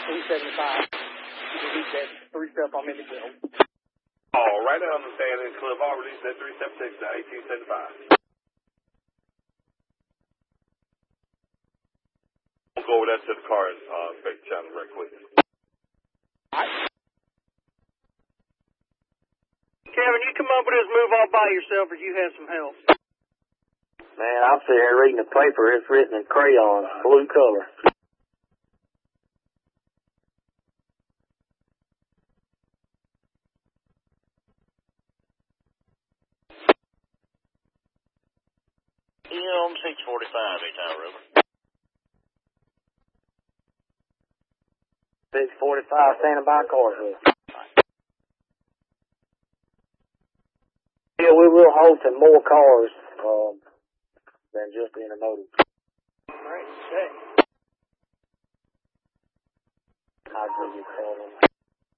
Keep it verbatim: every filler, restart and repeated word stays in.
three seventy-five. You can reach that three step I'm in the middle. All right, I understand. And Cliff, I'll release that three seventy-six to eighteen seventy-five. We'll go over that to the car and uh, inspect the channel right quick. All right. Kevin, you come up with this move all by yourself, or you have some help? Man, I'm sitting here reading the paper. It's written in crayon, blue color. E M six forty-five, eight-hour river. six forty-five, standing by Carswell. Yeah, we will hold some more cars um, than just the intermodal. All right, okay. I'll give you a call on that.